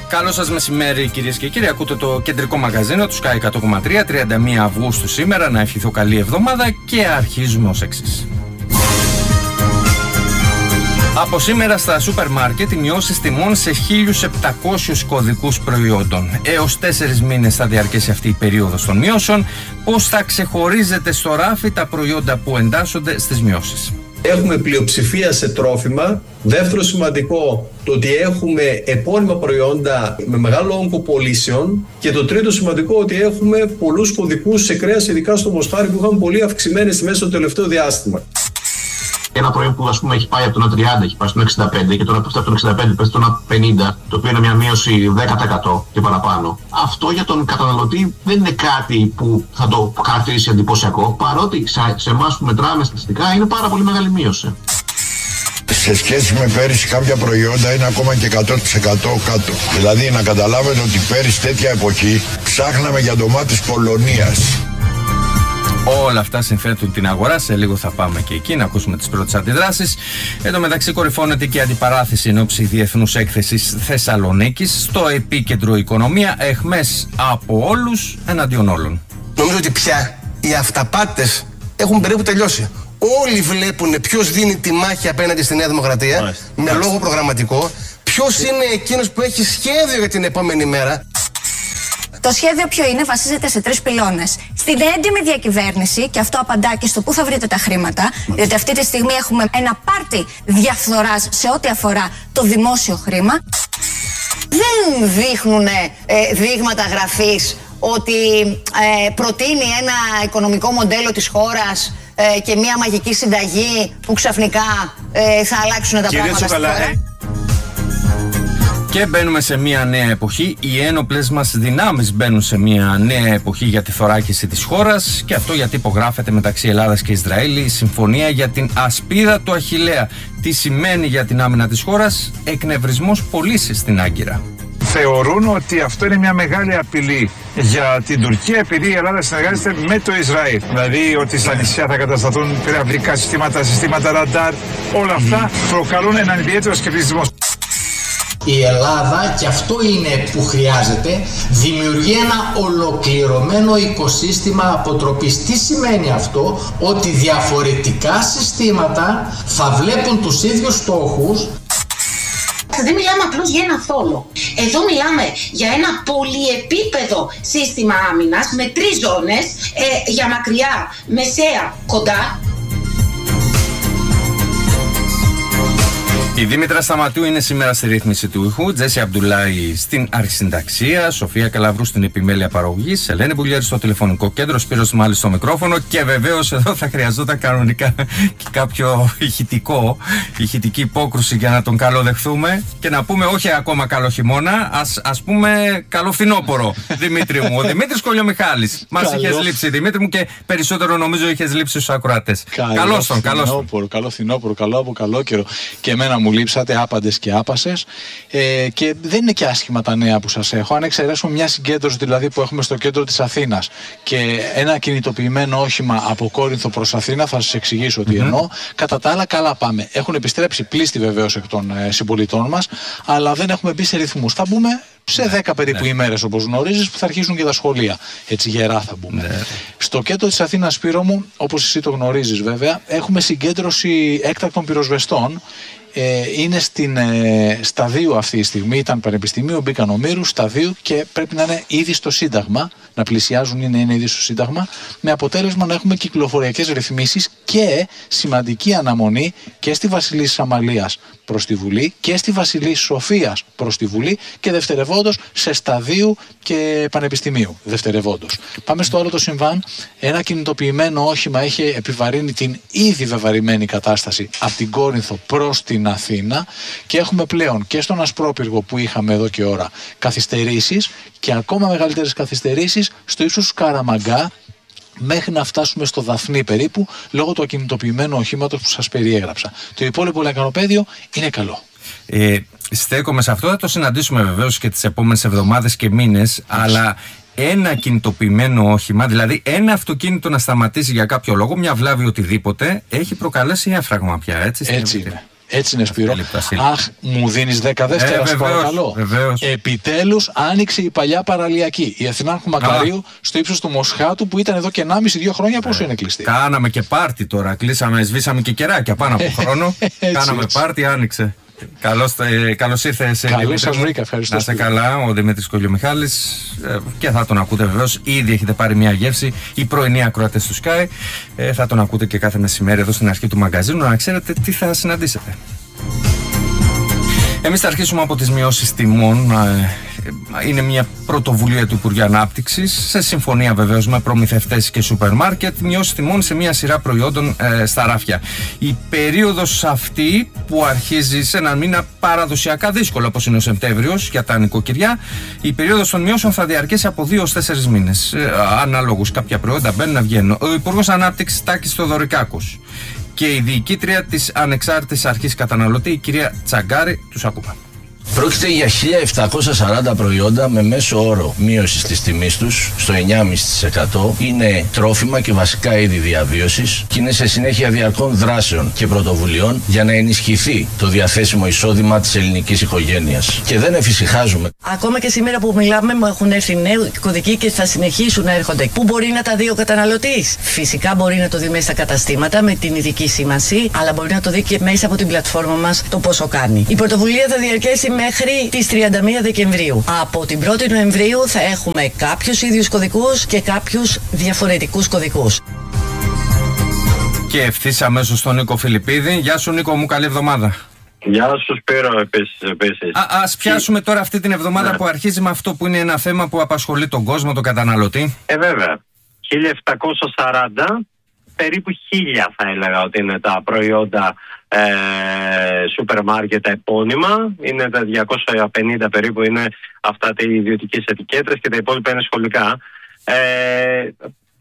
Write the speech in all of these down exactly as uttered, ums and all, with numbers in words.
Καλό σας μεσημέρι, κυρίες και κύριοι. Ακούτε το κεντρικό μαγαζίνο του Sky εκατό κόμμα τρία, τριάντα μία Αυγούστου σήμερα. Να ευχηθώ καλή εβδομάδα και αρχίζουμε ως εξής. Από σήμερα στα σούπερ μάρκετ οι μειώσεις τιμών σε χίλιους επτακόσιους κωδικούς προϊόντων. Έως τέσσερις μήνες θα διαρκέσει αυτή η περίοδος των μειώσεων. Πώς θα ξεχωρίζετε στο ράφι τα προϊόντα που εντάσσονται στις μειώσεις? Έχουμε πλειοψηφία σε τρόφιμα. Δεύτερο σημαντικό, το ότι έχουμε επώνυμα προϊόντα με μεγάλο όγκο πωλήσεων. Και το τρίτο σημαντικό, ότι έχουμε πολλούς κωδικούς σε κρέας, ειδικά στο μοσχάρι, που είχαν πολύ αυξημένες τιμές στο τελευταίο διάστημα. Ένα προϊόν που ας πούμε έχει πάει από το ένα τριάντα, έχει πάει στο ένα εξήντα πέντε και τώρα πέφτει από το εξήντα πέντε, πέφτει στο ένα πενήντα, το οποίο είναι μια μείωση δέκα τοις εκατό και παραπάνω. Αυτό για τον καταναλωτή δεν είναι κάτι που θα το χαρακτηρίσει εντυπωσιακό, παρότι σε εμάς που μετράμε στατιστικά είναι πάρα πολύ μεγάλη μείωση. Σε σχέση με πέρυσι κάποια προϊόντα είναι ακόμα και εκατό τοις εκατό κάτω. Δηλαδή να καταλάβετε ότι πέρυσι τέτοια εποχή ψάχναμε για ντομάτες Πολωνίας. Όλα αυτά συνθέτουν την αγορά. Σε λίγο θα πάμε και εκεί να ακούσουμε τις πρώτες αντιδράσεις. Εν τω μεταξύ, κορυφώνεται και η αντιπαράθεση εν ώψη Διεθνούς Έκθεσης Θεσσαλονίκης. Στο επίκεντρο οικονομία, εχμές από όλους εναντίον όλων. Νομίζω ότι πια οι αυταπάτες έχουν περίπου τελειώσει. Όλοι βλέπουν ποιος δίνει τη μάχη απέναντι στη Νέα Δημοκρατία. Μάλιστα. Με Μάλιστα. λόγο προγραμματικό. Ποιος είναι εκείνος που έχει σχέδιο για την επόμενη μέρα. Το σχέδιο ποιο είναι? Βασίζεται σε τρεις πυλώνες. Στην έντιμη διακυβέρνηση, και αυτό απαντά και στο πού θα βρείτε τα χρήματα, διότι αυτή τη στιγμή έχουμε ένα πάρτι διαφθοράς σε ό,τι αφορά το δημόσιο χρήμα. Δεν δείχνουν ε, δείγματα γραφής ότι ε, προτείνει ένα οικονομικό μοντέλο της χώρας ε, και μια μαγική συνταγή που ξαφνικά ε, θα αλλάξουν τα Κύριε πράγματα στη χώρα. Και μπαίνουμε σε μια νέα εποχή. Οι ένοπλες μας δυνάμεις μπαίνουν σε μια νέα εποχή για τη θωράκιση της χώρας. Και αυτό γιατί υπογράφεται μεταξύ Ελλάδας και Ισραήλ η συμφωνία για την ασπίδα του Αχιλλέα. Τι σημαίνει για την άμυνα της χώρας? Εκνευρισμός πωλήσης στην Άγκυρα. Θεωρούν ότι αυτό είναι μια μεγάλη απειλή για την Τουρκία, επειδή η Ελλάδα συνεργάζεται με το Ισραήλ. Δηλαδή ότι στα νησιά θα κατασταθούν πυραυλικά συστήματα, συστήματα ραντάρ. Όλα αυτά προκαλούν έναν ιδιαίτερο σκεπτικισμό. Η Ελλάδα, και αυτό είναι που χρειάζεται, δημιουργεί ένα ολοκληρωμένο οικοσύστημα αποτροπής. Τι σημαίνει αυτό? Ότι διαφορετικά συστήματα θα βλέπουν τους ίδιους στόχους. Δεν μιλάμε απλώς για ένα θόλο. Εδώ μιλάμε για ένα πολυεπίπεδο σύστημα άμυνας με τρεις ζώνες, ε, για μακριά, μεσαία, κοντά. Η Δήμητρα Σταματού είναι σήμερα στη ρύθμιση του ήχου, Τζέσι Αμπτουλάη στην αρχισυνταξία, Σοφία Καλαβρού στην επιμέλεια παραγωγής, Ελένη Μπουλιέρη στο τηλεφωνικό κέντρο, Σπύρος Μάλης στο μικρόφωνο και βεβαίως εδώ θα χρειαζόταν κανονικά και κάποιο ηχητικό, ηχητική υπόκρουση για να τον καλοδεχθούμε και να πούμε όχι ακόμα καλό χειμώνα, ας, ας πούμε καλό φθινόπωρο, Δημήτρη μου. Ο Δημήτρης Κολιομιχάλης. Μας είχες λείψει, Δημήτρη μου, και περισσότερο νομίζω είχες λείψει στους ακροατές. Καλώς τον, καλώς τον. Καλό φθινόπωρο, καλό από καλό καιρό. Και εμένα μου λείψατε άπαντες και άπασες, ε, και δεν είναι και άσχημα τα νέα που σας έχω. Αν εξαιρέσουμε μια συγκέντρωση δηλαδή που έχουμε στο κέντρο της Αθήνας και ένα κινητοποιημένο όχημα από Κόρινθο προς Αθήνα, θα σας εξηγήσω τι mm-hmm. εννοώ. Κατά τα άλλα, καλά πάμε. Έχουν επιστρέψει πλήστη βεβαίως εκ των ε, συμπολιτών μας, αλλά δεν έχουμε μπει σε ρυθμούς. Θα μπούμε σε δέκα περίπου ναι. ημέρες, όπως γνωρίζεις, που θα αρχίσουν και τα σχολεία. Έτσι γερά θα μπούμε. Ναι. Στο κέντρο της Αθήνας, Σπύρο μου, όπως εσύ το γνωρίζεις βέβαια, έχουμε συγκέντρωση έκτακτων πυροσβεστών. Ε, είναι στην ε, σταδίου αυτή τη στιγμή, ήταν πανεπιστημίο, μπήκαν ομήρου, σταδίου, και πρέπει να είναι ήδη στο Σύνταγμα, να πλησιάζουν ή να είναι ήδη στο Σύνταγμα, με αποτέλεσμα να έχουμε κυκλοφοριακές ρυθμίσεις και σημαντική αναμονή και στη Βασιλής Αμαλίας προς τη Βουλή και στη Βασιλής Σοφίας προς τη Βουλή και δευτερευόντως σε σταδίου και πανεπιστημίου δευτερευόντως. Πάμε στο άλλο το συμβάν. Ένα κινητοποιημένο όχημα έχει επιβαρύνει την ήδη βεβαρημένη κατάσταση από την Κόρινθο προς την Αθήνα και έχουμε πλέον και στον Ασπρόπυργο που είχαμε εδώ και ώρα καθυστερήσεις και ακόμα μεγαλύτερες καθυστερήσεις στο ύψος του Καραμαγκά μέχρι να φτάσουμε στο Δαφνί περίπου, λόγω του ακινητοποιημένου οχήματος που σας περιέγραψα. Το υπόλοιπο λεκανοπέδιο είναι καλό. Ε, στέκομαι σε αυτό, θα το συναντήσουμε βεβαίως και τις επόμενες εβδομάδες και μήνες, αλλά ένα κινητοποιημένο όχημα, δηλαδή ένα αυτοκίνητο να σταματήσει για κάποιο λόγο, μια βλάβη οτιδήποτε, έχει προκαλέσει έφραγμα πια, έτσι. Έτσι είναι. Έτσι είναι, Σπύρο. Αχ, μου δίνεις δέκα δεύτερα, ε, παρακαλώ. Επιτέλους άνοιξε η παλιά παραλιακή. Η Εθνάρχου Μακαρίου στο ύψος του Μοσχάτου που ήταν εδώ και ενάμιση δύο χρόνια. Πόσο ε, είναι κλειστή? Κάναμε και πάρτι τώρα. Κλείσαμε, σβήσαμε και κεράκια πάνω από χρόνο. Κάναμε πάρτι, άνοιξε. Καλώς, ε, καλώς ήρθες. Καλώς σας βρήκα, ευχαριστώ. Να είστε καλά, ο Δημήτρης Κολιομιχάλης, ε, και θα τον ακούτε βεβαίως. Ήδη έχετε πάρει μια γεύση. Οι πρωινοί ακροατές του Sky, ε, θα τον ακούτε και κάθε μεσημέρι εδώ στην αρχή του μαγκαζίνου, να ξέρετε τι θα συναντήσετε. Εμείς θα αρχίσουμε από τις μειώσεις τιμών. Είναι μια πρωτοβουλία του Υπουργείου Ανάπτυξης, σε συμφωνία βεβαίως με προμηθευτές και σούπερ μάρκετ, μειώσεις τιμών σε μια σειρά προϊόντων ε, στα ράφια. Η περίοδος αυτή που αρχίζει σε έναν μήνα παραδοσιακά δύσκολο, όπως είναι ο Σεπτέμβριος για τα νοικοκυριά, η περίοδος των μειώσεων θα διαρκέσει από δύο έως τέσσερις μήνες. Ε, αναλόγως, κάποια προϊόντα μπαίνουν να βγαίνουν. Ο Υπουργός Ανάπτυξης Τάκης Θεοδωρικάκος και η διοικήτρια της Ανεξάρτητης Αρχής Καταναλωτή, η κυρία Τσαγκάρη, τους ακούμε. Πρόκειται για χίλια επτακόσια σαράντα προϊόντα με μέσο όρο μείωση της τιμής τους στο εννιά κόμμα πέντε τοις εκατό. Είναι τρόφιμα και βασικά είδη διαβίωσης και είναι σε συνέχεια διαρκών δράσεων και πρωτοβουλειών για να ενισχυθεί το διαθέσιμο εισόδημα της ελληνικής οικογένειας. Και δεν εφησυχάζουμε. Ακόμα και σήμερα που μιλάμε, μου έχουν έρθει νέοι κωδικοί και θα συνεχίσουν να έρχονται. Πού μπορεί να τα δει ο καταναλωτής? Φυσικά μπορεί να το δει μέσα στα καταστήματα με την ειδική σήμανση, αλλά μπορεί να το δει και μέσα από την πλατφόρμα μας το πόσο κάνει. Η πρωτοβουλία θα διαρκέσει μέχρι τις τριάντα μία Δεκεμβρίου. Από την πρώτη Νοεμβρίου θα έχουμε κάποιους ίδιους κωδικούς και κάποιους διαφορετικούς κωδικούς. Και ευθύς αμέσως στον Νίκο Φιλιππίδη. Γεια σου Νίκο μου, καλή εβδομάδα. Γεια σου Σπύρο, επίσης. επίσης. Α, ας πιάσουμε τώρα αυτή την εβδομάδα ναι. που αρχίζει με αυτό που είναι ένα θέμα που απασχολεί τον κόσμο, τον καταναλωτή. Ε βέβαια, χίλια επτακόσια σαράντα, περίπου χίλια θα έλεγα ότι είναι τα προϊόντα ε, σούπερ μάρκετ τα επώνυμα. Είναι τα διακόσια πενήντα περίπου είναι αυτά τα ιδιωτικές ετικέτες και τα υπόλοιπα είναι σχολικά. Ε,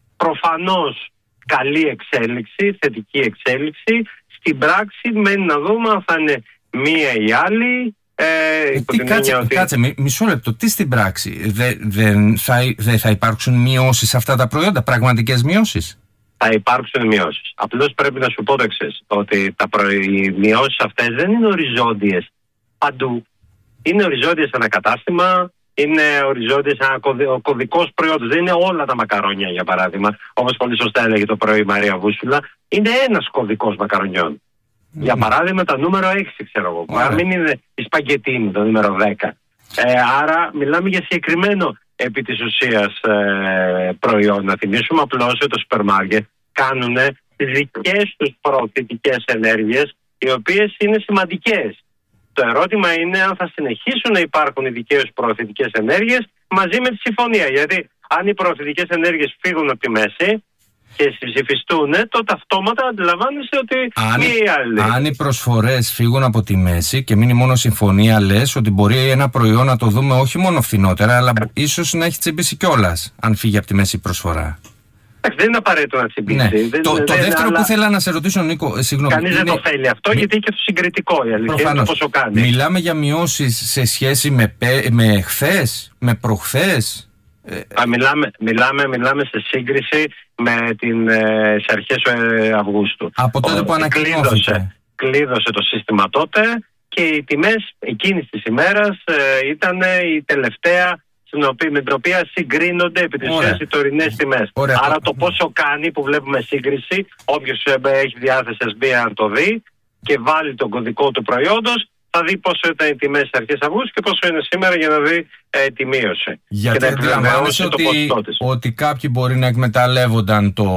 προφανώς καλή εξέλιξη, θετική εξέλιξη. Στην πράξη μένει να δούμε αν θα είναι μία ή άλλη. Ε, ε, τι, κάτσε, ότι... κάτσε μι, μισό λεπτό, τι στην πράξη? Δεν δε, θα, δε θα υπάρξουν μειώσεις σε αυτά τα προϊόντα, πραγματικές μειώσεις? Θα υπάρξουν μειώσεις. Απλώς πρέπει να σου πω το εξής, ότι τα προ... οι μειώσεις αυτές δεν είναι οριζόντιες παντού. Είναι οριζόντιες ένα κατάστημα, είναι οριζόντιες ένα κωδι... ο κωδικός προϊόντος. Δεν είναι όλα τα μακαρόνια, για παράδειγμα, όπως πολύ σωστά έλεγε το πρωί η Μαρία Βούσουλα. Είναι ένας κωδικός μακαρονιών. Mm. Για παράδειγμα, το νούμερο έξι, ξέρω εγώ. Mm. Μην είναι η σπαγκετίνη, το νούμερο δέκα. Ε, άρα, μιλάμε για συγκεκριμένο επί της ουσίας ε, προϊόν. Να θυμίσουμε απλώς ότι το σούπερ μάρκετ κάνουν τις δικές τους προωθητικές ενέργειες, οι οποίες είναι σημαντικές. Το ερώτημα είναι αν θα συνεχίσουν να υπάρχουν οι δικές τους προωθητικές ενέργειες μαζί με τη συμφωνία. Γιατί αν οι προωθητικές ενέργειες φύγουν από τη μέση και συμψηφιστούν, τότε αυτόματα αντιλαμβάνεσαι ότι αν, μία ή άλλη. Αν οι προσφορές φύγουν από τη μέση και μείνει μόνο συμφωνία, λες ότι μπορεί ένα προϊόν να το δούμε όχι μόνο φθηνότερα, αλλά ε. ίσως να έχει τσιμπήσει κιόλας, αν φύγει από τη μέση η προσφορά. Δεν είναι απαραίτητο να τσιμπήσει. Ναι. Δεν, το δεν, το δεν, δεύτερο αλλά... που ήθελα να σε ρωτήσω, Νίκο, συγγνώμη. Κανείς είναι... δεν το θέλει αυτό, Μη... γιατί είναι και το συγκριτικό η αλήθεια είναι το πόσο κάνει. Μιλάμε για μειώσεις σε σχέση με, με χθες, με προχθές. Α, μιλάμε, μιλάμε, μιλάμε σε σύγκριση με την, ε, σε αρχές ε, Αυγούστου. Από τότε που ανακοινώθηκε. Κλείδωσε, κλείδωσε το σύστημα τότε και οι τιμές εκείνης της ημέρας ε, ήταν η τελευταία στην οποία, με την οποία συγκρίνονται επί της ουσίας οι τωρινές τιμές. Ωραία. Άρα το πόσο κάνει που βλέπουμε σύγκριση, όποιος έχει διάθεση ες μπι αν το δει και βάλει τον κωδικό του προϊόντος, θα δει πόσο ήταν οι τιμές στις αρχές Αυγούστου και πόσο είναι σήμερα για να δει ε, τη μείωση. Γιατί αντιλαμβάνεσαι ότι, ότι κάποιοι μπορεί να εκμεταλλεύονταν το,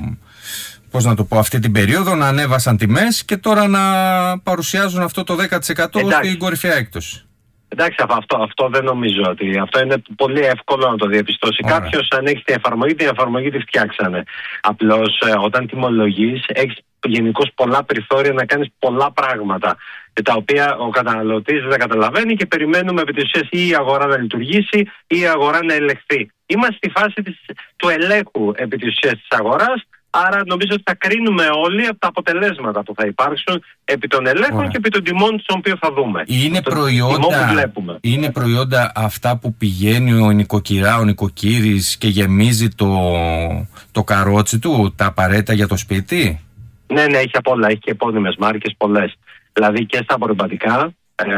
πώς να το πω, αυτή την περίοδο, να ανέβασαν τιμές και τώρα να παρουσιάζουν αυτό το δέκα τοις εκατό στην κορυφαία έκπτωση. Εντάξει, αυτό, αυτό δεν νομίζω ότι. Αυτό είναι πολύ εύκολο να το διαπιστώσει κάποιος. Αν έχει την εφαρμογή, την εφαρμογή τη φτιάξανε. Απλώς ε, όταν τιμολογείς, έχεις γενικώς πολλά περιθώρια να κάνεις πολλά πράγματα, τα οποία ο καταναλωτής δεν καταλαβαίνει και περιμένουμε επί της ουσίας ή η αγορά να λειτουργήσει ή η αγορά να ελεγχθεί. Είμαστε στη φάση της, του ελέγχου επί της ουσίας της αγοράς. Άρα νομίζω ότι θα κρίνουμε όλοι από τα αποτελέσματα που θα υπάρξουν επί των ελέγχων Ωραία. και επί των τιμών των οποίων θα δούμε. Είναι προϊόντα, είναι προϊόντα αυτά που πηγαίνει ο νοικοκυρά, ο νοικοκύρης και γεμίζει το, το καρότσι του, τα απαραίτητα για το σπίτι. Ναι, ναι, έχει απ' όλα. Έχει και επώνυμες μάρκες πολλές. δηλαδή και στα απορριπαντικά,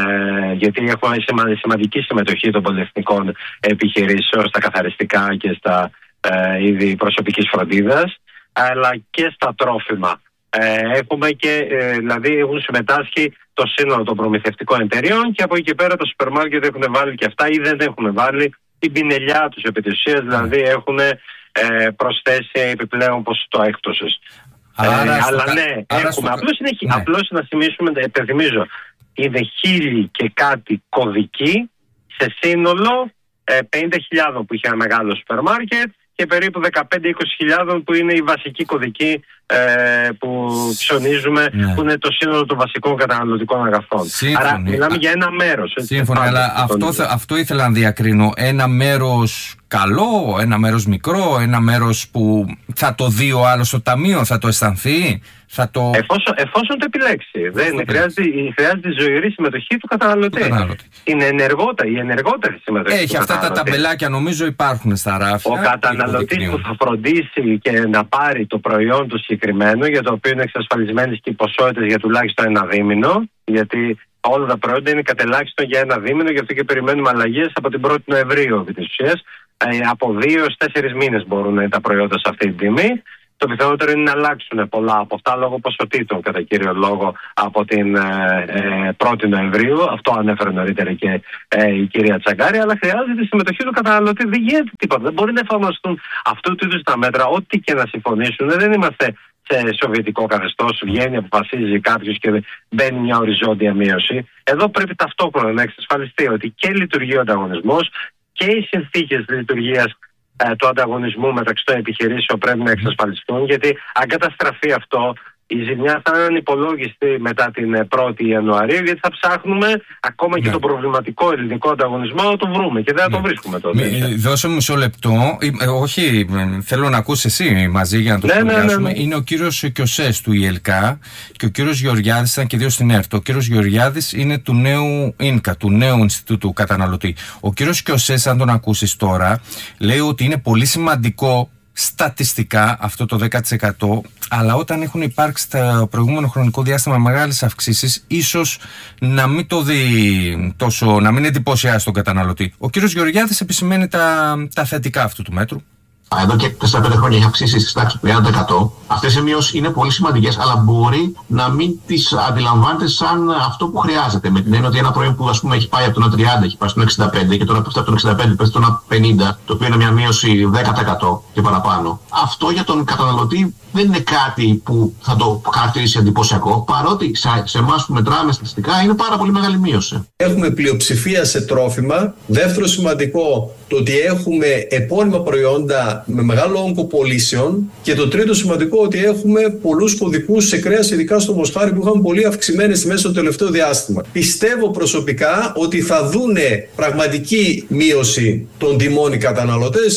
ε, γιατί έχουμε σημαντική συμμετοχή των πολυεθνικών επιχειρήσεων στα καθαριστικά και στα ε, είδη προσωπικής φροντίδας, αλλά και στα τρόφιμα. Ε, έχουμε και, ε, δηλαδή έχουν συμμετάσχει το σύνολο των προμηθευτικών εταιριών και από εκεί και πέρα το σούπερ μάρκετ έχουν βάλει και αυτά ή δεν έχουν βάλει την πινελιά τους επί της ουσίας, δηλαδή έχουν ε, προσθέσει επιπλέον ποσοστό έκπτωσης. Ε, αλλά κα... ναι, άρα έχουμε. Στο... Απλώς, είναι, ναι. απλώς να θυμίσουμε, επενθυμίζω, είναι χίλιοι και κάτι κωδικοί σε σύνολο ε, πενήντα χιλιάδες που είχε ένα μεγάλο σούπερ μάρκετ και περίπου δεκαπέντε με είκοσι χιλιάδες που είναι οι βασικοί κωδικοί ε, που ψωνίζουμε, ναι. που είναι το σύνολο των βασικών καταναλωτικών αγαθών. Σύμφωνη. Άρα μιλάμε Α, για ένα μέρος. Σύμφωνα, αλλά αυτό, αυτό ήθελα να διακρίνω. Ένα μέρος καλό, ένα μέρος μικρό, ένα μέρος που θα το δει ο άλλος στο ταμείο, θα το αισθανθεί. Θα το... Εφόσον, εφόσον το επιλέξει. Δεν χρειάζεται, χρειάζεται η ζωηρή συμμετοχή του καταναλωτή. καταναλωτή. Είναι ενεργότα, η ενεργότερη συμμετοχή. Έχει αυτά τα ταμπελάκια, νομίζω υπάρχουν στα ράφια. Ο καταναλωτής που θα φροντίσει και να πάρει το προϊόν του συγκεκριμένο, για το οποίο είναι εξασφαλισμένες και οι ποσότητες για τουλάχιστον ένα δίμηνο, γιατί όλα τα προϊόντα είναι κατελάχιστον για ένα δίμηνο, γι' αυτό και περιμένουμε αλλαγές από την πρώτη Νοεμβρίου επί της ουσίας. Ε, από δύο έως τέσσερις μήνες μπορούν να είναι τα προϊόντα σε αυτή την τιμή. Το πιθανότερο είναι να αλλάξουν πολλά από αυτά λόγω ποσοτήτων, κατά κύριο λόγο, από την ε, πρώτη Νοεμβρίου. Αυτό ανέφερε νωρίτερα και ε, η κυρία Τσαγκάρη. Αλλά χρειάζεται η συμμετοχή του καταναλωτή. Δεν γίνεται τίποτα. Δεν μπορεί να εφαρμοστούν αυτού του είδους τα μέτρα, ό,τι και να συμφωνήσουν. Δεν είμαστε σε σοβιετικό καθεστώς. Βγαίνει, αποφασίζει κάποιος και μπαίνει μια οριζόντια μείωση. Εδώ πρέπει ταυτόχρονα να εξασφαλιστεί ότι και λειτουργεί ο ανταγωνισμός και οι συνθήκες λειτουργίας του ανταγωνισμού μεταξύ των επιχειρήσεων πρέπει να εξασφαλιστούν, γιατί αν καταστραφεί αυτό, η ζημιά θα είναι ανυπολόγιστη μετά την πρώτη Ιανουαρίου, γιατί θα ψάχνουμε ακόμα και ναι. τον προβληματικό ελληνικό ανταγωνισμό να το βρούμε και δεν θα ναι. το βρίσκουμε τότε. Δώσε μου μισό λεπτό. Ε, όχι, θέλω να ακούσει εσύ μαζί για να το ναι, σχολιάσουμε. Ναι, ναι, ναι. Είναι ο κύριος Κιωσές του ι ελ κέι και ο κύριος Γεωργιάδης, ήταν και δύο στην ΕΡΤ. Ο κύριος Γεωργιάδης είναι του νέου ίνκα, του νέου Ινστιτούτου Καταναλωτή. Ο κύριος Κιωσές, αν τον ακούσει τώρα, λέει ότι είναι πολύ σημαντικό στατιστικά αυτό το δέκα τοις εκατό, αλλά όταν έχουν υπάρξει τα προηγούμενο χρονικό διάστημα μεγάλες αυξήσεις, ίσως να μην το δει τόσο, να μην εντυπωσιάσει τον καταναλωτή. Ο κύριος Γεωργιάδης επισημαίνει τα, τα θετικά αυτού του μέτρου. Εδώ και τέσσερα πέντε χρόνια έχει αυξήσει στις τάξεις του τριάντα τοις εκατό. Αυτές οι μειώσεις είναι πολύ σημαντικές, αλλά μπορεί να μην τις αντιλαμβάνεται σαν αυτό που χρειάζεται. Με την έννοια ότι ένα προϊόν που ας πούμε έχει πάει από το ένα τριάντα, έχει πάει στο εξήντα πέντε και τώρα πέφτει από το εξήντα πέντε, πέφτει στο ένα πενήντα, το οποίο είναι μια μείωση δέκα τοις εκατό και παραπάνω. Αυτό για τον καταναλωτή δεν είναι κάτι που θα το χαρακτηρίσει εντυπωσιακό, παρότι σε εμάς που μετράμε στατιστικά είναι πάρα πολύ μεγάλη μείωση. Έχουμε πλειοψηφία σε τρόφιμα. Δεύτερο σημαντικό, το ότι έχουμε επώνυμα προϊόντα με μεγάλο όγκο πωλήσεων. Και το τρίτο σημαντικό, ότι έχουμε πολλούς κωδικούς σε κρέας, ειδικά στο μοσχάρι, που είχαν πολύ αυξημένες τιμές στο τελευταίο διάστημα. Πιστεύω προσωπικά ότι θα δούνε πραγματική μείωση των τιμών οι καταναλωτές.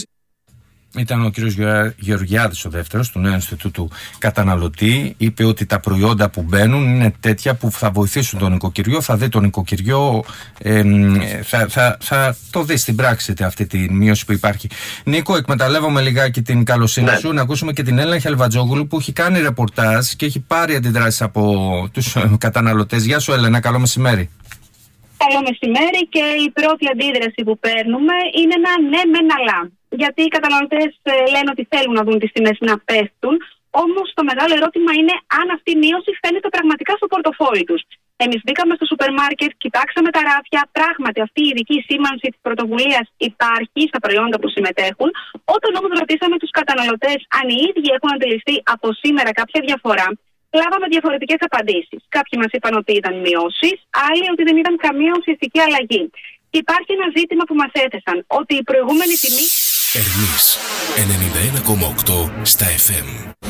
Ήταν ο κύριος Γεωργιάδης ο δεύτερος του νέου Ινστιτούτου Καταναλωτή. Είπε ότι τα προϊόντα που μπαίνουν είναι τέτοια που θα βοηθήσουν τον νοικοκυριό. Θα δει τον νοικοκυριό, ε, θα, θα, θα το δει στην πράξη αυτή τη μείωση που υπάρχει. Νίκο, εκμεταλλεύομαι λιγάκι την καλοσύνη ναι. σου να ακούσουμε και την Έλληνα Χελβατζόγλου που έχει κάνει ρεπορτάζ και έχει πάρει αντιδράσεις από τους καταναλωτές. Γεια σου Έλενα, καλό μεσημέρι. Καλό μεσημέρι, και η πρώτη αντίδραση που παίρνουμε είναι ένα ναι μεν αλλά. Γιατί οι καταναλωτές λένε ότι θέλουν να δουν τις τιμές να πέφτουν, όμως το μεγάλο ερώτημα είναι αν αυτή η μείωση φαίνεται πραγματικά στο πορτοφόλι τους. Εμείς μπήκαμε στο σούπερ μάρκετ, κοιτάξαμε τα ράφια, πράγματι αυτή η ειδική σήμανση της πρωτοβουλίας υπάρχει στα προϊόντα που συμμετέχουν. Όταν όμως ρωτήσαμε τους καταναλωτές αν οι ίδιοι έχουν αντιληφθεί από σήμερα κάποια διαφορά, λάβαμε διαφορετικές απαντήσεις. Κάποιοι μας είπαν ότι ήταν μειώσεις, άλλοι ότι δεν ήταν καμία ουσιαστική αλλαγή. Και υπάρχει ένα ζήτημα που μας έθεσαν, ότι η προηγούμενη τιμή... Ερμής ενενήντα ένα κόμμα οκτώ στα εφ εμ.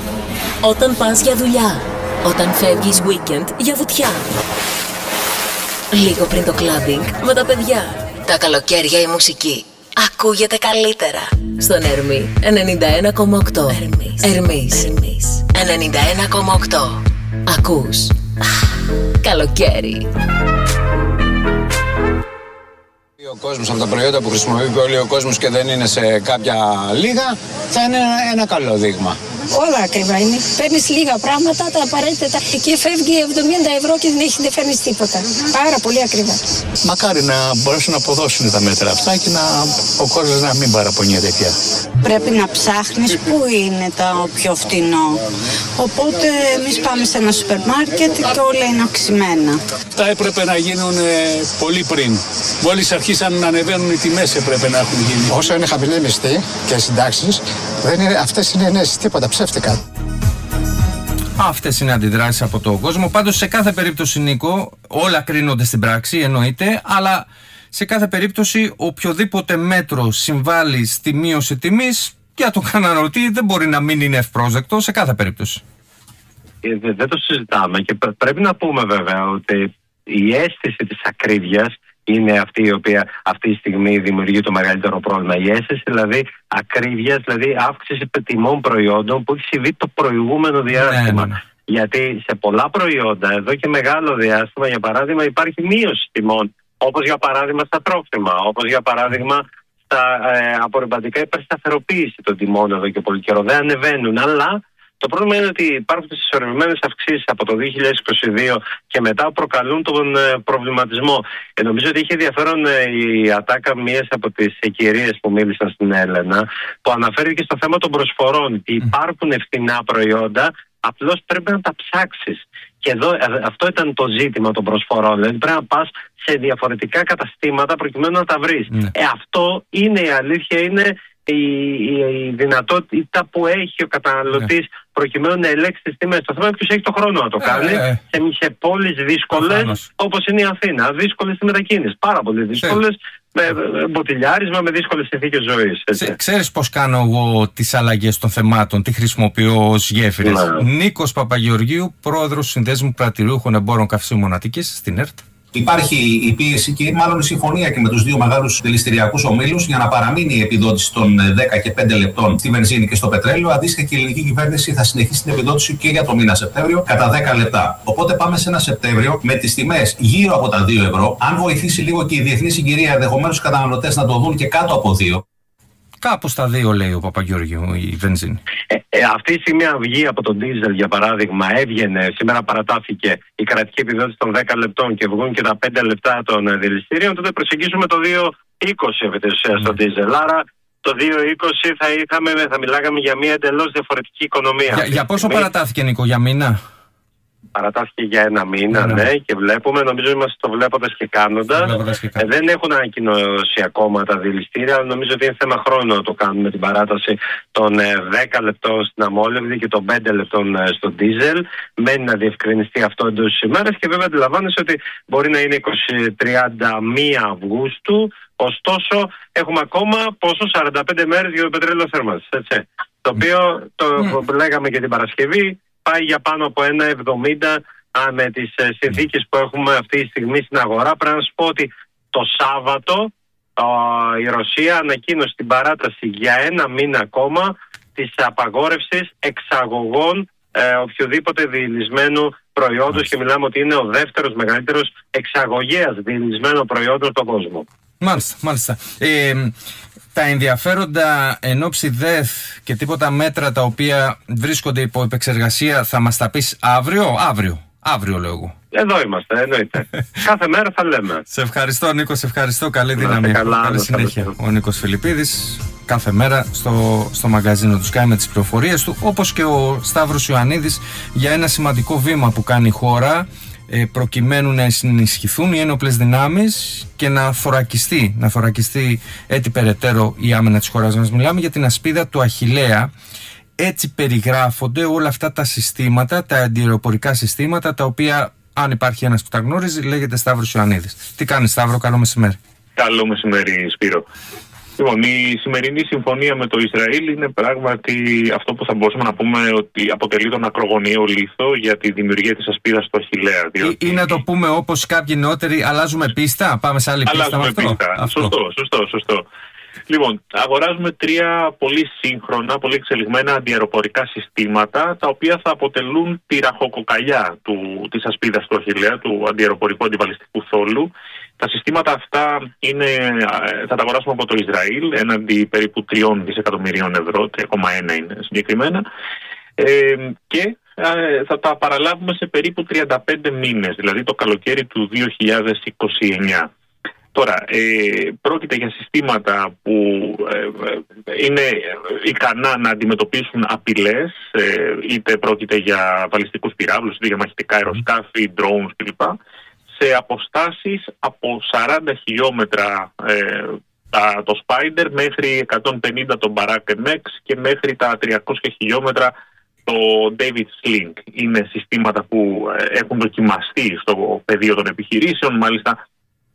Όταν πας για δουλειά, όταν φεύγεις weekend για βουτιά, λίγο πριν το κλαμπινγκ με τα παιδιά, τα καλοκαίρια η μουσική ακούγεται καλύτερα στον Ερμή ενενήντα ένα κόμμα οκτώ. Ερμής, Ερμής. Ερμής ενενήντα ένα κόμμα οκτώ. Ακούς καλοκαίρι. Ο κόσμος από τα προϊόντα που χρησιμοποιεί πολύ ο κόσμος και δεν είναι σε κάποια λίγα, θα είναι ένα καλό δείγμα. Όλα ακριβά είναι. Παίρνει λίγα πράγματα, τα απαραίτητα. Εκεί φεύγει εβδομήντα ευρώ και δεν έχει δεν φέρνει τίποτα. Πάρα πολύ ακριβά. Μακάρι να μπορέσουν να αποδώσουν τα μέτρα αυτά και να, ο κόσμος να μην παραπονιέται πια. Πρέπει να ψάχνεις πού είναι το πιο φτηνό. Οπότε εμείς πάμε σε ένα σούπερ μάρκετ και όλα είναι αυξημένα. Αυτά έπρεπε να γίνουν πολύ πριν. Μόλις αρχίσαν να ανεβαίνουν οι τιμές έπρεπε να έχουν γίνει. Όσο είναι χαμηλή μισθή και συντάξεις, δεν είναι, αυτές είναι ενέσεις, τίποτα, ψεύτικα. Αυτές είναι αντιδράσεις από τον κόσμο. Πάντως σε κάθε περίπτωση, Νίκο, όλα κρίνονται στην πράξη, εννοείται, αλλά σε κάθε περίπτωση οποιοδήποτε μέτρο συμβάλλει στη μείωση τιμής για τον καταναλωτή δεν μπορεί να μην είναι ευπρόσδεκτο σε κάθε περίπτωση. Ε, δεν το συζητάμε και πρέπει να πούμε βέβαια ότι η αίσθηση της ακρίβειας είναι αυτή η οποία αυτή τη στιγμή δημιουργεί το μεγαλύτερο πρόβλημα. Η αίσθηση δηλαδή ακρίβειας, δηλαδή αύξηση τιμών προϊόντων που έχει συμβεί το προηγούμενο διάστημα. Ναι, ναι. Γιατί σε πολλά προϊόντα εδώ και μεγάλο διάστημα, για παράδειγμα, υπάρχει μείωση τιμών. Όπως για παράδειγμα στα τρόφιμα, όπως για παράδειγμα στα ε, απορριπαντικά, υπερσταθεροποίηση των τιμών εδώ και πολύ καιρό. Δεν ανεβαίνουν, αλλά το πρόβλημα είναι ότι υπάρχουν τις συσσωρευμένες αυξήσεις από το δύο χιλιάδες είκοσι δύο και μετά που προκαλούν τον ε, προβληματισμό. Ε, νομίζω ότι είχε ενδιαφέρον ε, η ατάκα μιας από τις κυρίες που μίλησαν στην Έλενα, που αναφέρθηκε στο θέμα των προσφορών. Ότι υπάρχουν φθηνά προϊόντα, απλώς πρέπει να τα ψάξεις. Και εδώ αυτό ήταν το ζήτημα των προσφορών. Δηλαδή πρέπει να πας σε διαφορετικά καταστήματα προκειμένου να τα βρεις. Mm. Ε, αυτό είναι η αλήθεια, είναι η, η, η δυνατότητα που έχει ο καταναλωτής mm. προκειμένου να ελέγξει τις τιμές. Το θέμα είναι ποιος έχει το χρόνο να το κάνει mm. σε, σε πόλεις δύσκολες όπως είναι η Αθήνα. Δύσκολες στη μετακίνηση. Πάρα πολύ δύσκολες. Με μποτιλιάρισμα, με δύσκολες συνθήκες ζωής. Ξέ, ξέρεις πώς κάνω εγώ τις αλλαγές των θεμάτων, τι χρησιμοποιώ ως γέφυρες. Ναι. Νίκος Παπαγεωργίου, πρόεδρος Συνδέσμου Πρατηριούχων Εμπόρων Καυσίμων Αττικής στην ΕΡΤ. Υπάρχει η πίεση και μάλλον η συμφωνία και με τους δύο μεγάλους δηληστηριακούς ομίλους για να παραμείνει η επιδότηση των δέκα και πέντε λεπτών στη βενζίνη και στο πετρέλαιο. Αντίστοιχα, και η ελληνική κυβέρνηση θα συνεχίσει την επιδότηση και για το μήνα Σεπτέμβριο κατά δέκα λεπτά. Οπότε πάμε σε ένα Σεπτέμβριο με τις τιμές γύρω από τα δύο ευρώ. Αν βοηθήσει λίγο και η διεθνή συγκυρία, ενδεχομένως οι καταναλωτές να το δουν και κάτω από δύο. Κάπου στα δύο, λέει ο Παπαγεωργίου, η βενζίνη. Ε, ε, αυτή τη στιγμή βγει από τον ντίζελ, για παράδειγμα, έβγαινε, σήμερα παρατάθηκε η κρατική επιδότηση των δέκα λεπτών και βγουν και τα πέντε λεπτά των δηληστήριων, τότε προσεγγίσουμε το δύο είκοσι επί της ουσίας στον ντίζελ. Άρα το δύο είκοσι θα, είχαμε, θα μιλάγαμε για μια εντελώς διαφορετική οικονομία. Για, για πόσο στιγμή παρατάθηκε, Νίκο, για μήνα? Παρατάθηκε για ένα μήνα, ναι, ναι, και βλέπουμε, νομίζω είμαστε το βλέποντας και κάνοντας. Και ε, δεν έχουν ανακοινώσει ακόμα τα δηληστήρια, αλλά νομίζω ότι είναι θέμα χρόνου να το κάνουμε την παράταση των ε, δέκα λεπτών στην αμόλευδη και των πέντε λεπτών ε, στο ντίζελ. Μένει να διευκρινιστεί αυτό εντός της ημέρας και βέβαια αντιλαμβάνεσαι ότι μπορεί να είναι είκοσι τριάντα μία Αυγούστου, ωστόσο έχουμε ακόμα πόσο σαράντα πέντε μέρες για το πετρέλαιο θέρμανσης, έτσι. Το οποίο το mm. λέγαμε και την Παρασκευή, πάει για πάνω από ένα εβδομήντα α, με τις ε, συνθήκες που έχουμε αυτή τη στιγμή στην αγορά. Πρέπει να σου πω ότι το Σάββατο α, η Ρωσία ανακοίνωσε την παράταση για ένα μήνα ακόμα της απαγόρευσης εξαγωγών ε, οποιοδήποτε διελισμένου προϊόντος και μιλάμε ότι είναι ο δεύτερος μεγαλύτερος εξαγωγέας διελισμένων προϊόντων στον κόσμο. Μάλιστα, μάλιστα. Ε, τα ενδιαφέροντα εν ώψη ΔΕΘ και τίποτα μέτρα τα οποία βρίσκονται υπό επεξεργασία θα μας τα πεις αύριο, αύριο, αύριο λέω εγώ. Εδώ είμαστε, εννοείται. Κάθε μέρα θα λέμε. Σε ευχαριστώ, Νίκο, σε ευχαριστώ. Καλή δύναμη. Καλά, καλή συνέχεια. Καλά. Ο Νίκος Φιλιππίδης κάθε μέρα στο, στο μαγκαζίνο του Sky με τις πληροφορίες του, όπως και ο Σταύρος Ιωαννίδης για ένα σημαντικό βήμα που κάνει η χώρα προκειμένου να ενισχυθούν οι ένοπλες δυνάμεις και να θωρακιστεί, να θωρακιστεί έτσι περαιτέρω η άμυνα της χώρας μας. Μιλάμε για την ασπίδα του Αχιλλέα. Έτσι περιγράφονται όλα αυτά τα συστήματα, τα αντιαεροπορικά συστήματα, τα οποία, αν υπάρχει ένας που τα γνώριζε, λέγεται Σταύρος Ιωαννίδης. Τι κάνεις, Σταύρο? Καλό μεσημέρι. Καλό μεσημέρι, Σπύρο. Λοιπόν, η σημερινή συμφωνία με το Ισραήλ είναι πράγματι αυτό που θα μπορούσαμε να πούμε ότι αποτελεί τον ακρογωνιαίο λίθο για τη δημιουργία της ασπίδας του Αχιλλέα. Διότι... Ή να το πούμε όπως κάποιοι νεότεροι, αλλάζουμε πίστα, πάμε σε άλλη πίστα. Αλλάζουμε αυτό. πίστα. Αυτό. Σωστό, σωστό, σωστό. Λοιπόν, αγοράζουμε τρία πολύ σύγχρονα, πολύ εξελιγμένα αντιαεροπορικά συστήματα, τα οποία θα αποτελούν τη ραχοκοκαλιά του, της ασπίδας του Αχιλλέα, του αντιαεροπορικού αντιβαλιστικού θόλου. Τα συστήματα αυτά είναι, θα τα αγοράσουμε από το Ισραήλ, έναντι περίπου τριών δισεκατομμυρίων ευρώ, τρία κόμμα ένα είναι συγκεκριμένα. Ε, και ε, θα τα παραλάβουμε σε περίπου τριάντα πέντε μήνες, δηλαδή το καλοκαίρι του δύο χιλιάδες είκοσι εννιά. Τώρα, ε, πρόκειται για συστήματα που ε, είναι ικανά να αντιμετωπίσουν απειλές, ε, είτε πρόκειται για βαλιστικούς πυράβλους, είτε για μαχητικά αεροσκάφη, drones κλπ. Σε αποστάσεις από σαράντα χιλιόμετρα ε, τα, το Spider μέχρι εκατόν πενήντα το Barak εμ εξ και μέχρι τα τριακόσια χιλιόμετρα το David Sling. Είναι συστήματα που έχουν δοκιμαστεί στο πεδίο των επιχειρήσεων, μάλιστα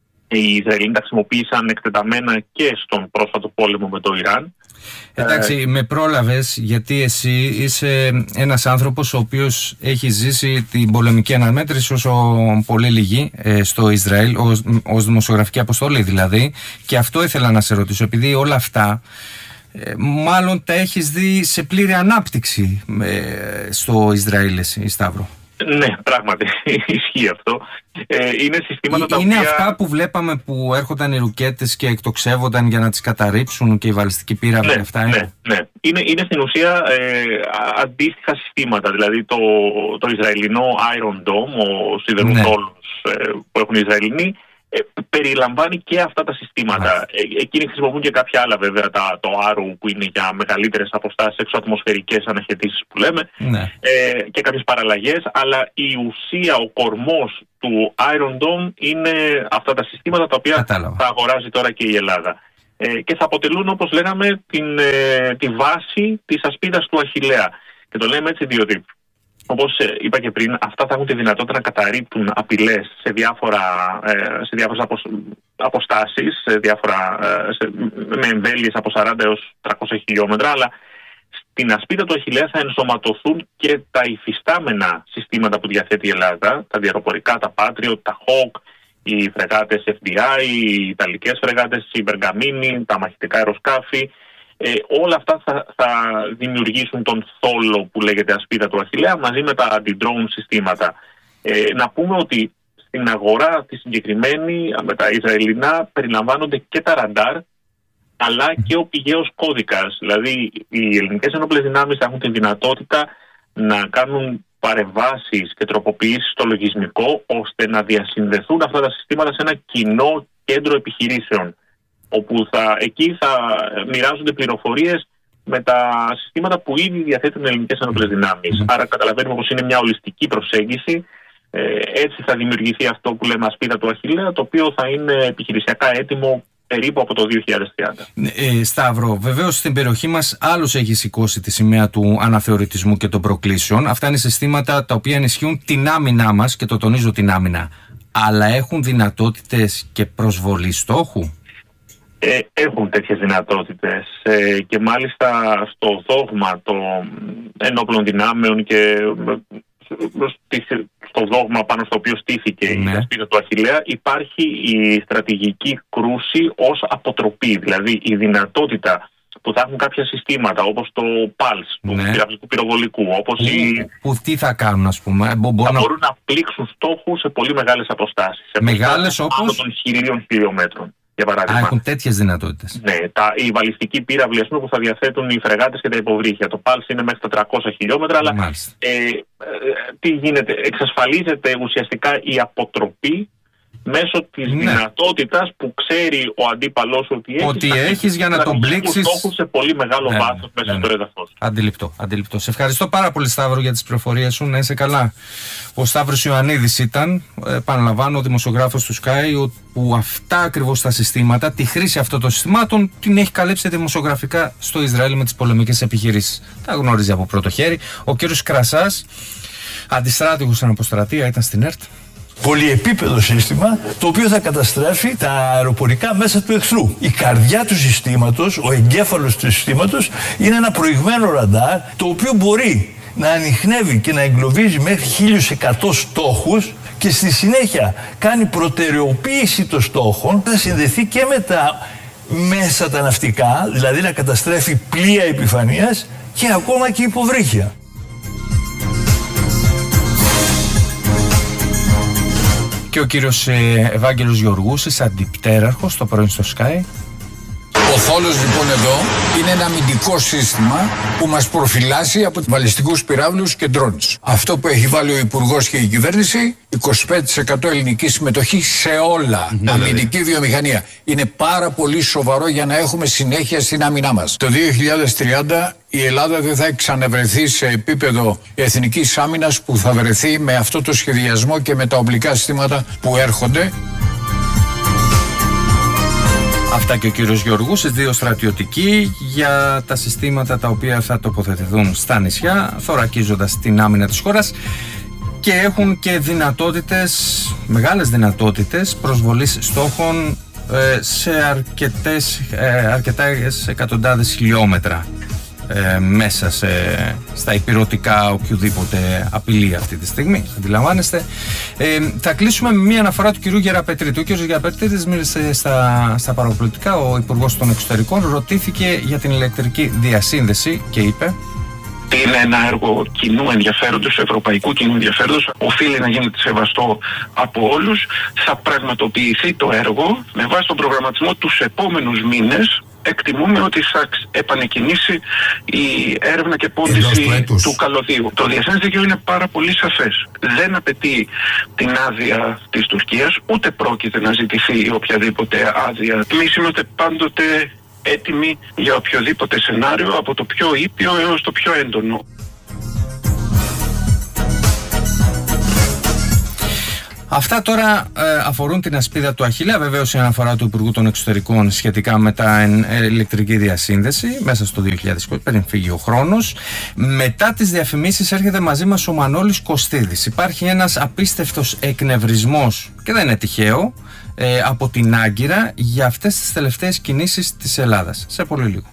οι Ισραηλοί τα χρησιμοποίησαν εκτεταμένα και στον πρόσφατο πόλεμο με το Ιράν. Εντάξει, ε... με πρόλαβες, γιατί εσύ είσαι ένας άνθρωπος ο οποίος έχει ζήσει την πολεμική αναμέτρηση όσο πολύ λίγοι ε, στο Ισραήλ, ως, ως δημοσιογραφική αποστολή δηλαδή, και αυτό ήθελα να σε ρωτήσω, επειδή όλα αυτά ε, μάλλον τα έχεις δει σε πλήρη ανάπτυξη ε, στο Ισραήλ εσύ, Σταύρο. Ναι, πράγματι, ισχύει αυτό. Ε, είναι συστήματα τα είναι οποία... αυτά που βλέπαμε που έρχονταν οι ρουκέτες και εκτοξεύονταν για να τις καταρρίψουν και οι βαλιστικοί πύραυλοι, ναι, αυτά είναι. Ναι, ναι. Είναι, είναι στην ουσία ε, αντίστοιχα συστήματα. Δηλαδή το, το Ισραηλινό Iron Dome, ο σιδεροτόλος ναι. ε, που έχουν οι Ισραηλινοί, ε, περιλαμβάνει και αυτά τα συστήματα. Ε, εκείνοι χρησιμοποιούν και κάποια άλλα βέβαια, τα, το Arrow που είναι για μεγαλύτερες αποστάσεις, εξωατμοσφαιρικές αναχαιτήσεις που λέμε, ναι. ε, και κάποιες παραλλαγές, αλλά η ουσία, ο κορμός του Iron Dome είναι αυτά τα συστήματα τα οποία Κατάλαβα. θα αγοράζει τώρα και η Ελλάδα. Ε, και θα αποτελούν, όπως λέγαμε, την, ε, τη βάση της ασπίδας του Αχιλλέα. Και το λέμε έτσι διότι, όπως είπα και πριν, αυτά θα έχουν τη δυνατότητα να καταρρίπτουν απειλές σε, διάφορα, σε διάφορες αποστάσεις, σε διάφορα, σε, με εμβέλειες από σαράντα έως τριακόσια χιλιόμετρα, αλλά στην ασπίδα του Αχιλλέα θα ενσωματωθούν και τα υφιστάμενα συστήματα που διαθέτει η Ελλάδα, τα διαεροπορικά, τα Patriot, τα Hawk, οι φρεγάτες εφ ντι άι, οι ιταλικές φρεγάτες, η Bergamini, τα μαχητικά αεροσκάφη. Ε, όλα αυτά θα, θα δημιουργήσουν τον θόλο που λέγεται ασπίδα του Αχιλλέα μαζί με τα anti-drone συστήματα. Ε, να πούμε ότι στην αγορά τη συγκεκριμένη με τα Ισραηλινά περιλαμβάνονται και τα ραντάρ αλλά και ο πηγαίος κώδικας. Δηλαδή οι ελληνικές ενόπλες δυνάμεις θα έχουν τη δυνατότητα να κάνουν παρεμβάσεις και τροποποιήσεις στο λογισμικό ώστε να διασυνδεθούν αυτά τα συστήματα σε ένα κοινό κέντρο επιχειρήσεων, όπου θα, εκεί θα μοιράζονται πληροφορίες με τα συστήματα που ήδη διαθέτουν οι ελληνικές ενόπλες δυνάμεις. Mm-hmm. Άρα καταλαβαίνουμε πως είναι μια ολιστική προσέγγιση. Ε, έτσι θα δημιουργηθεί αυτό που λέμε ασπίδα του Αχιλλέα, το οποίο θα είναι επιχειρησιακά έτοιμο περίπου από το δύο χιλιάδες τριάντα. Ε, Σταύρο, βεβαίως στην περιοχή μας άλλος έχει σηκώσει τη σημαία του αναθεωρητισμού και των προκλήσεων. Αυτά είναι συστήματα τα οποία ενισχύουν την άμυνά μας, και το τονίζω την άμυνα, αλλά έχουν δυνατότητες και προσβολή στόχου. Ε, έχουν τέτοιες δυνατότητες ε, και μάλιστα στο δόγμα των ενόπλων δυνάμεων και στο δόγμα πάνω στο οποίο στήθηκε ναι. η ασπίδα του Αχιλλέα υπάρχει η στρατηγική κρούση ως αποτροπή, δηλαδή η δυνατότητα που θα έχουν κάποια συστήματα όπως το Pulse του ναι. πυραυλικού πυροβολικού, όπως που, η... που τι θα κάνουν, ας πούμε, Μπο, θα να... μπορούν να πλήξουν στόχους σε πολύ μεγάλες αποστάσεις, σε μεγάλες όπως άνω των χιλίων χιλιόμετρων. Για παράδειγμα. Α, έχουν τέτοιες δυνατότητες. Ναι, τα, οι βαλιστικοί πύραυλοι ας πούμε, που θα διαθέτουν οι φρεγάτες και τα υποβρύχια. Το Pulse είναι μέχρι τα τριακόσια χιλιόμετρα, αλλά ε, ε, ε, τι γίνεται, εξασφαλίζεται ουσιαστικά η αποτροπή μέσω της ναι. δυνατότητας που ξέρει ο αντίπαλός ότι έχεις, ότι έχεις για να, να τον πλήξεις στόχους σε πολύ μεγάλο ναι, βάθος ναι, μέσα ναι, στο έδαφος. Αντιληπτό, αντιληπτό. Σε ευχαριστώ πάρα πολύ, Σταύρο, για τις πληροφορίες σου. Να είσαι καλά. Ο Σταύρος Ιωαννίδης ήταν, επαναλαμβάνω, ο δημοσιογράφος του Sky, που αυτά ακριβώς τα συστήματα, τη χρήση αυτών των συστημάτων, την έχει καλύψει δημοσιογραφικά στο Ισραήλ με τις πολεμικές επιχειρήσεις. Τα γνωρίζει από πρώτο χέρι. Ο κύριος Κρασάς, αντιστράτηγος στην αποστρατεία, ήταν στην ΕΡΤ. Πολυεπίπεδο σύστημα, το οποίο θα καταστρέφει τα αεροπορικά μέσα του εχθρού. Η καρδιά του συστήματος, ο εγκέφαλος του συστήματος, είναι ένα προηγμένο ραντάρ, το οποίο μπορεί να ανιχνεύει και να εγκλωβίζει μέχρι χίλια εκατό στόχους και στη συνέχεια κάνει προτεραιοποίηση των στόχων, θα συνδεθεί και με τα μέσα τα ναυτικά, δηλαδή να καταστρέφει πλοία επιφανείας και ακόμα και υποβρύχια. Και ο κύριος ε, Ευάγγελος Γεωργούσης, αντιπτέραρχος, το πρωί στο Sky. Ο θόλος λοιπόν εδώ είναι ένα αμυντικό σύστημα που μας προφυλάσσει από βαλιστικούς πυράβλους και ντρόντς. Αυτό που έχει βάλει ο Υπουργός και η κυβέρνηση, είκοσι πέντε τοις εκατό ελληνική συμμετοχή σε όλα. Ναι, αμυντική ναι. βιομηχανία. Είναι πάρα πολύ σοβαρό για να έχουμε συνέχεια στην άμυνά μας. Το δύο χιλιάδες τριάντα η Ελλάδα δεν θα έχει ξαναβρεθεί σε επίπεδο εθνικής άμυνας που θα βρεθεί με αυτό το σχεδιασμό και με τα οπλικά συστήματα που έρχονται. Αυτά και ο κύριος Γεωργούσης, δύο στρατιωτικοί για τα συστήματα τα οποία θα τοποθετηθούν στα νησιά, θωρακίζοντας την άμυνα της χώρας και έχουν και δυνατότητες, μεγάλες δυνατότητες προσβολής στόχων σε αρκετές, αρκετές εκατοντάδες χιλιόμετρα ε, μέσα σε, στα υπηρετικά οποιοδήποτε απειλεί αυτή τη στιγμή. Αντιλαμβάνεστε. Ε, θα κλείσουμε με μία αναφορά του κυρίου Γεραπετρίτη. Ο κύριος Γεραπετρίτης μίλησε στα, στα παραπολιτικά. Ο Υπουργός των Εξωτερικών ρωτήθηκε για την ηλεκτρική διασύνδεση και είπε: είναι ένα έργο κοινού ενδιαφέροντος, ευρωπαϊκού κοινού ενδιαφέροντος, οφείλει να γίνεται σεβαστό από όλους. Θα πραγματοποιηθεί το έργο με βάση τον προγραμματισμό τους επόμενους μήνες. Εκτιμούμε ότι θα επανεκκινήσει η έρευνα και πώληση του, του καλωδίου. Το διεθνές δίκαιο είναι πάρα πολύ σαφές. Δεν απαιτεί την άδεια της Τουρκίας, ούτε πρόκειται να ζητηθεί οποιαδήποτε άδεια. Εμείς είμαστε πάντοτε έτοιμοι για οποιοδήποτε σενάριο, από το πιο ήπιο έως το πιο έντονο. Αυτά τώρα ε, αφορούν την ασπίδα του Αχιλλέα. Βεβαίως η αναφορά του Υπουργού των Εξωτερικών σχετικά με τα ε, ηλεκτρική διασύνδεση μέσα στο δύο χιλιάδες είκοσι, πριν φύγει ο χρόνος. Μετά τις διαφημίσεις έρχεται μαζί μας ο Μανώλης Κωστίδης. Υπάρχει ένας απίστευτος εκνευρισμός, και δεν είναι τυχαίο, ε, από την Άγκυρα για αυτές τις τελευταίες κινήσεις της Ελλάδας. Σε πολύ λίγο.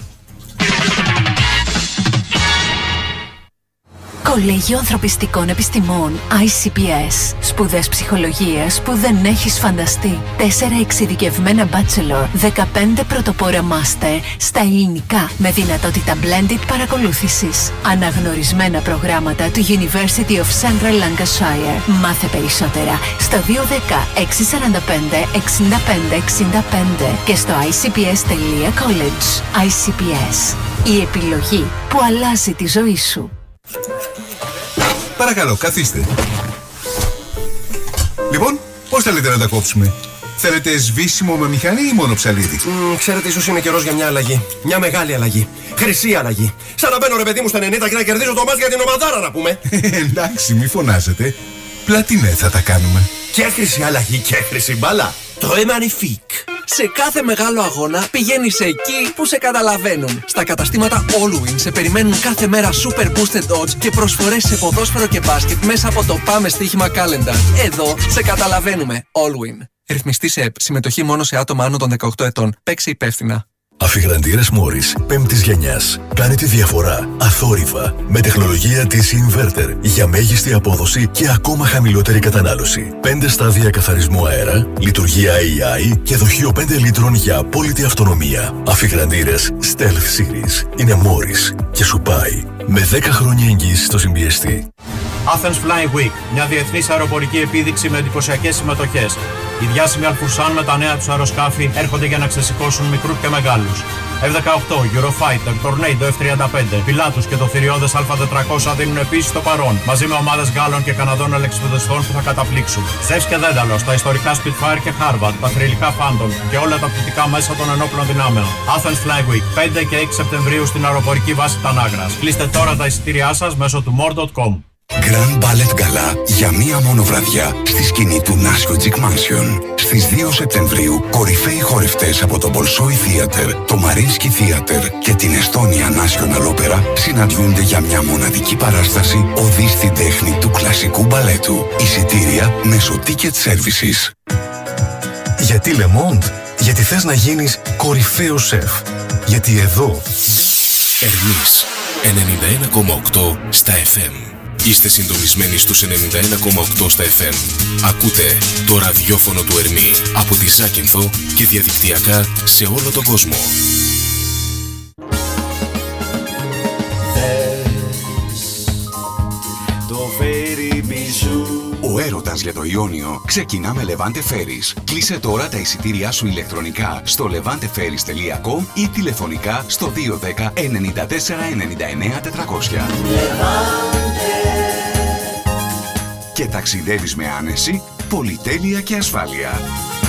Κολέγιο Ανθρωπιστικών Επιστημών άι σι πι ες. Σπουδές ψυχολογίας που δεν έχεις φανταστεί. Τέσσερα εξειδικευμένα bachelor, δεκαπέντε πρωτοπόρα master στα ελληνικά με δυνατότητα blended παρακολούθησης. Αναγνωρισμένα προγράμματα του University of Central Lancashire. Μάθε περισσότερα στο δύο ένα μηδέν έξι τέσσερα πέντε εξήντα πέντε εξήντα πέντε και στο άι σι πι ες τελεία college. άι σι πι ες. Η επιλογή που αλλάζει τη ζωή σου. Παρακαλώ, καθίστε. Λοιπόν, πώς θέλετε να τα κόψουμε? Θέλετε σβήσιμο με μηχανή ή μόνο ψαλίδι? Mm, ξέρετε, ίσως είναι καιρός για μια αλλαγή. Μια μεγάλη αλλαγή. Χρυσή αλλαγή. Σαν να μπαίνω, ρε παιδί μου, στα ενενήντα και να κερδίζω το μάτς για την ομαδάρα, να πούμε. Εντάξει, μη φωνάζετε. Πλατινέ θα τα κάνουμε. Και χρυσή αλλαγή και χρυσή μπάλα. Το Magnifique. Σε κάθε μεγάλο αγώνα πηγαίνεις εκεί που σε καταλαβαίνουν. Στα καταστήματα Allwin σε περιμένουν κάθε μέρα Super Boosted Odds και προσφορές σε ποδόσφαιρο και μπάσκετ μέσα από το Πάμε Στοίχημα Calendar. Εδώ σε καταλαβαίνουμε. Allwin. Ρυθμιστή σε ΕΠ. Συμμετοχή μόνο σε άτομα άνω των δεκαοκτώ ετών. Παίξε υπεύθυνα. Αφιγραντήρες Μόρις πέμπτης γενιάς. Κάνει τη διαφορά αθόρυβα με τεχνολογία της Inverter για μέγιστη απόδοση και ακόμα χαμηλότερη κατανάλωση. πέντε στάδια καθαρισμού αέρα, λειτουργία έι άι και δοχείο πέντε λίτρων για απόλυτη αυτονομία. Αφιγραντήρες Stealth Series είναι Μόρις και σου πάει με δέκα χρόνια εγγύηση στο συμπιεστή. Athens Flying Week, μια διεθνής αεροπορική επίδειξη με εντυπωσιακές συμμετοχές. Οι διάσημοι Αλφουρσάν με τα νέα τους αεροσκάφη έρχονται για να ξεσηκώσουν μικρούς και μεγάλους. εφ δεκαοκτώ, Eurofighter, Tornado εφ τριάντα πέντε, Pilatus και το θηριώδες Α τετρακόσια δίνουν επίσης το παρόν, μαζί με ομάδες Γάλλων και Καναδών ελεξιπεδιστών που θα καταπλήξουν. Zeus και Δένταλος, τα ιστορικά Spitfire και Harvard, τα θρυλικά Phantom και όλα τα πτυτικά μέσα των ενόπλων δυνάμεων. Athens Flying Week, πέντε και έξι Σεπτεμβρίου στην αεροπορική βάση Τανάγρας. Κλείστε τώρα τα εισιτήριά σας μέσω του more dot com. Grand Ballet Gala για μία μόνο βραδιά στη σκηνή του Nashkodzic Mansion. Στις δύο Σεπτεμβρίου, κορυφαίοι χορευτές από το Bolshoi Theater, το Mariinsky Theater και την Estonia National Opera συναντιούνται για μια μοναδική παράσταση οδή στην τέχνη του κλασικού μπαλέτου. Εισιτήρια μέσω Ticket Services. Γιατί Le Monde? Γιατί θες να γίνεις κορυφαίος σεφ. Γιατί εδώ Ερμής ενενήντα ένα κόμμα οκτώ στα εφ εμ. Είστε συντονισμένοι στους ενενήντα ένα κόμμα οκτώ στα εφ εμ. Ακούτε το ραδιόφωνο του Ερμή από τη Ζάκυνθο και διαδικτυακά σε όλο τον κόσμο. Ο έρωτας Πάτας για το Ιόνιο, ξεκινά με Levante Ferries. Κλείσε τώρα τα εισιτήριά σου ηλεκτρονικά στο levante ferries τελεία com ή τηλεφωνικά στο δύο ένα μηδέν εννιά τέσσερα εννιά εννιά τετρακόσια. Και ταξιδεύεις με άνεση, πολυτέλεια και ασφάλεια.